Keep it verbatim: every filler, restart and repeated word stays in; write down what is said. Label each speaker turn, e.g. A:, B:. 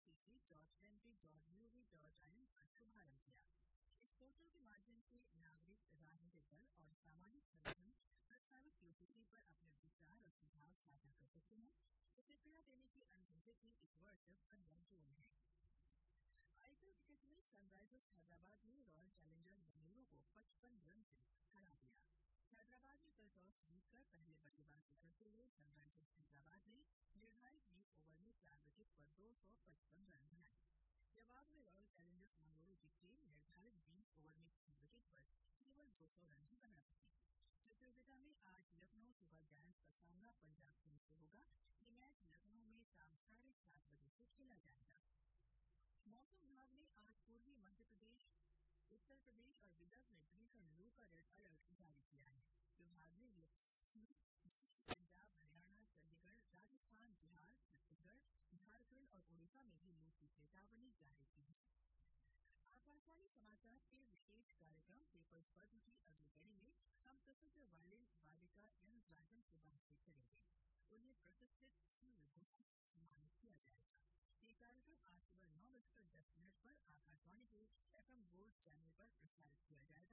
A: C C dot N P dot G O V dot I N का शुभारंभ किया। इस पोर्टल के माध्यम से नागरिक, राजनीतिक दल और सामाजिक संगठन प्रस्तावित यूपीसी पर अपने विचार और सुझाव साझा कर सकते हैं। प्रतिक्रिया देने की अंतिम तिथि इस वर्ष पंद्रह जून है। आईपीएल क्रिकेट में सनराइजर्स हैदराबाद ने रॉयल चैलेंजर्स बेंगलुरु को पचपन रन से हरा दिया। हैदराबाद में कल टॉस जीतकर पहले बल्लेबाजी करते हुए सनराइजर्स हैदराबाद ने निर्धारित बीस ओवर में चार विकेट पर दो सौ पचपन रन बनाए। जवाब में रॉयल चैलेंजर्स बेंगलुरु की टीम निर्धारित बीस ओवर में छह विकेट पर केवल दो सौ रन ही बना सकी। प्रतियोगिता में आज लखनऊ सुपर जायंट्स का सामना पंजाब किंग्स से होगा। ये मैच लखनऊ में शाम साढ़े सात बजे से खेला जाएगा। मौसम विभाग ने आज पूर्वी मध्य प्रदेश, उत्तर प्रदेश और विदर्भ में भीषण लू का रेड अलर्ट जारी किया है। विभाग ने पंजाब, हरियाणा, चंडीगढ़, राजस्थान, बिहार, छत्तीसगढ़, झारखंड और उड़ीसा में भी लू की चेतावनी जारी की है। आकाशवाणी समाचार के विशेष कार्यक्रम पीपल्स पद्म की अगली कड़ी में हम प्रसिद्ध वायलिन वादिका एन राजन से बातचीत करेंगे। उन्हें प्रतिष्ठित विभूषण सम्मानित किया जाएगा। ये कार्यक्रम आज सुबह नौ बजकर दस मिनट पर आकाशवाणी के एफ एम गोल्ड चैनल पर प्रसारित किया जाएगा।